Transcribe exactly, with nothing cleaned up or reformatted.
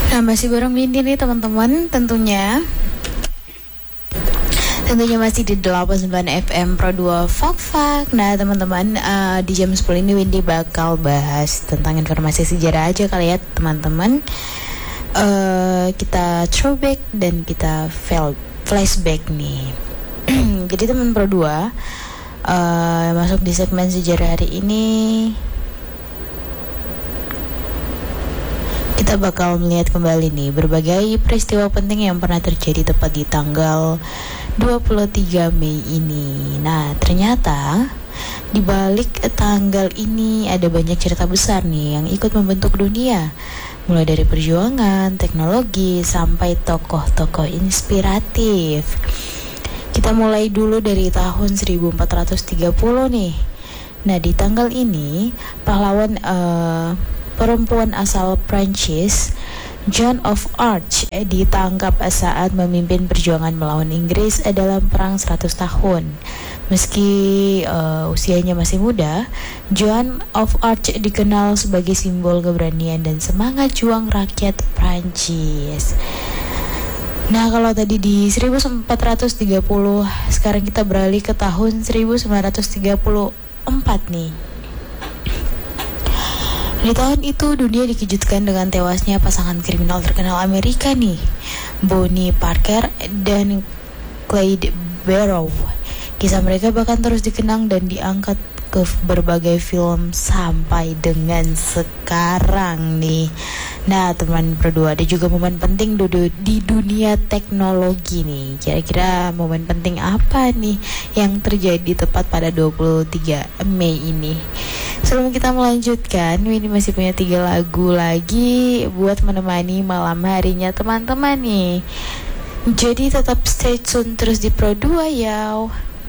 Nah, masih bareng Windy nih teman-teman, tentunya Tentunya masih di delapan puluh sembilan F M Pro dua Fak Fak. Nah teman-teman, uh, di jam sepuluh ini Windy bakal bahas tentang informasi sejarah aja kali ya teman-teman. uh, Kita throwback dan kita flashback nih. Jadi teman Pro dua, uh, masuk di segmen sejarah hari ini, kita bakal melihat kembali nih berbagai peristiwa penting yang pernah terjadi tepat di tanggal dua puluh tiga Mei ini. Nah, ternyata di balik tanggal ini ada banyak cerita besar nih yang ikut membentuk dunia. Mulai dari perjuangan, teknologi, sampai tokoh-tokoh inspiratif. Kita mulai dulu dari tahun seribu empat ratus tiga puluh nih. Nah, di tanggal ini pahlawan uh, perempuan asal Prancis, Joan of Arc, eh, ditangkap saat memimpin perjuangan melawan Inggris eh, dalam perang seratus tahun. Meski uh, usianya masih muda, Joan of Arc dikenal sebagai simbol keberanian dan semangat juang rakyat Prancis. Nah, kalau tadi di seribu empat ratus tiga puluh, sekarang kita beralih ke tahun seribu sembilan ratus tiga puluh empat nih. Di tahun itu dunia dikejutkan dengan tewasnya pasangan kriminal terkenal Amerika nih, Bonnie Parker dan Clyde Barrow. Kisah mereka bahkan terus dikenang dan diangkat ke berbagai film sampai dengan sekarang nih. Nah teman berdua, ada juga momen penting dulu di dunia teknologi nih. Kira-kira momen penting apa nih yang terjadi tepat pada dua puluh tiga Mei ini? Sebelum kita melanjutkan, ini masih punya tiga lagu lagi buat menemani malam harinya teman-teman nih. Jadi tetap stay tune terus di Pro dua ya.